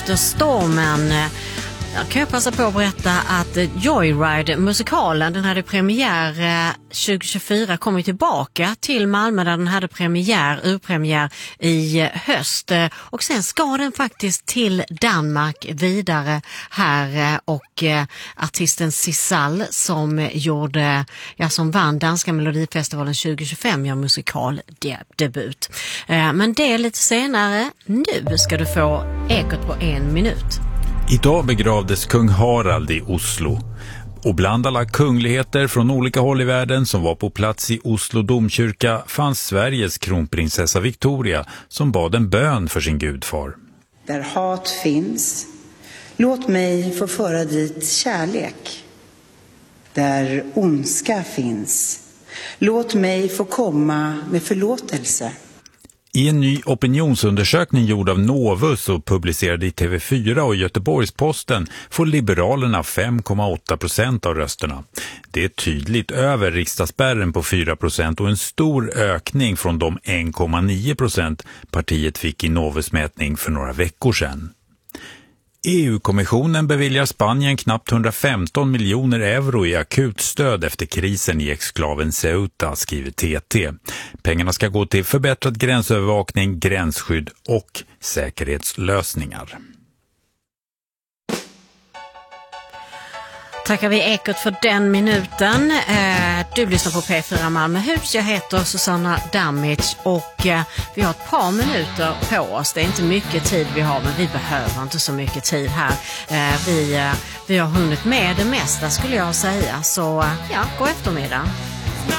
efter stormen. Jag kan passa på att berätta att Joyride-musikalen, den hade premiär 2024, kommer tillbaka till Malmö där den hade urpremiär i höst. Och sen ska den faktiskt till Danmark vidare här, och artisten Sissal som vann Danska Melodifestivalen 2025 gör musikaldebut. Men det är lite senare. Nu ska du få Ekot på 1 minut. Idag begravdes kung Harald i Oslo. Och bland alla kungligheter från olika håll i världen som var på plats i Oslo domkyrka fanns Sveriges kronprinsessa Victoria som bad en bön för sin gudfar. Där hat finns, låt mig få föra dit kärlek. Där ondska finns, låt mig få komma med förlåtelse. I en ny opinionsundersökning gjord av Novus och publicerad i TV4 och Göteborgs-Posten får Liberalerna 5,8% av rösterna. Det är tydligt över riksdagsspärren på 4% och en stor ökning från de 1,9% partiet fick i Novus-mätning för några veckor sedan. EU-kommissionen beviljar Spanien knappt 115 miljoner euro i akutstöd efter krisen i exklaven Ceuta, skriver TT. Pengarna ska gå till förbättrad gränsövervakning, gränsskydd och säkerhetslösningar. Tackar vi Ekot för den minuten. Du lyssnar på P4 Malmöhus. Jag heter Susanna Damic och vi har ett par minuter på oss. Det är inte mycket tid vi har, men vi behöver inte så mycket tid här. Vi har hunnit med det mesta skulle jag säga. Så god eftermiddag.